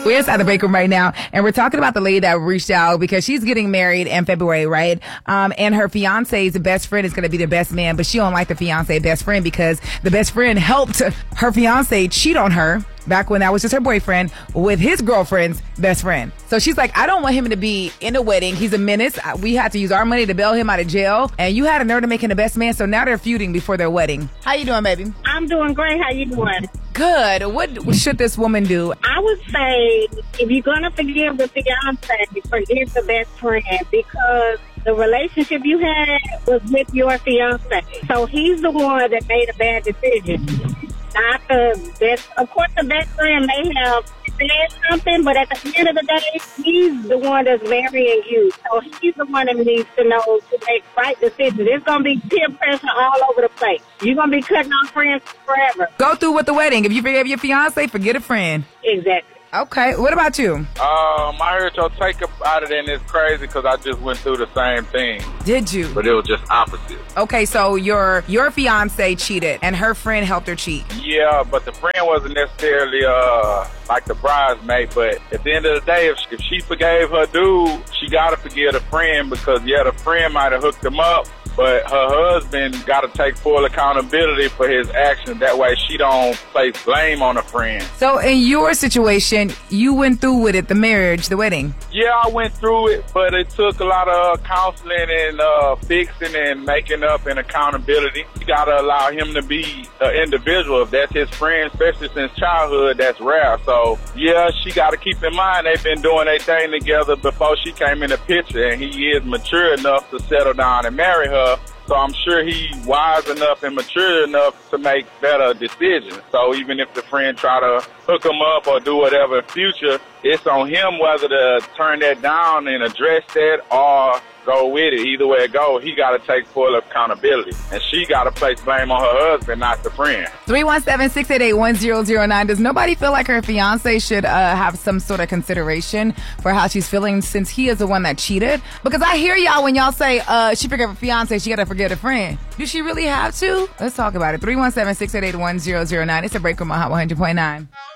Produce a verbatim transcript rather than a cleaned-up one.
We're inside the break room right now, and we're talking about the lady that reached out because she's getting married in February, right? Um, and her fiance's best friend is going to be the best man, but she don't like the fiance best friend because the best friend helped her fiance cheat on her back when that was just her boyfriend with his girlfriend's best friend. So she's like, I don't want him to be in a wedding. He's a menace. We had to use our money to bail him out of jail, and you had a nerve to make him the best man. So now they're feuding before their wedding. How you doing, baby? I'm doing great. How you doing? Good. What should this woman do? I would say if you're going to forgive the fiance, forgive the best friend because the relationship you had was with your fiance. So he's the one that made a bad decision. Not the best. Of course, the best friend may have said something, but at the end of the day, he's the one that's marrying you. So he's the one that needs to know to make right decisions. It's going to be peer pressure all over the place. You're going to be cutting off friends forever. Go through with the wedding. If you forgive your fiance, forget a friend. Exactly. Okay. What about you? Um, I heard your take about it, and it's crazy because I just went through the same thing. Did you? But it was just opposite. Okay, so your your fiance cheated, and her friend helped her cheat. Yeah, but the friend wasn't necessarily uh like the bridesmaid. But at the end of the day, if if she forgave her dude, she gotta forgive the friend because yeah, the friend might have hooked him up. But her husband got to take full accountability for his actions. That way she don't place blame on a friend. So in your situation, you went through with it, the marriage, the wedding. Yeah, I went through it, but it took a lot of counseling and uh, fixing and making up and accountability. You got to allow him to be an individual. If that's his friend, especially since childhood, that's rare. So, yeah, she got to keep in mind they've been doing their thing together before she came in the picture, and he is mature enough to settle down and marry her. So I'm sure he's wise enough and mature enough to make better decisions. So even if the friend try to hook him up or do whatever in future, it's on him whether to turn that down and address that or go with it. Either way it goes, he got to take full accountability. And she got to place blame on her husband, not the friend. three one seven, six eight eight, one zero zero nine. Does nobody feel like her fiance should uh, have some sort of consideration for how she's feeling since he is the one that cheated? Because I hear y'all when y'all say uh, she forgave her fiance, she got to forgive a friend. Do she really have to? Let's talk about it. three one seven, six eight eight, one zero zero nine. It's a break room on Hot one hundred point nine.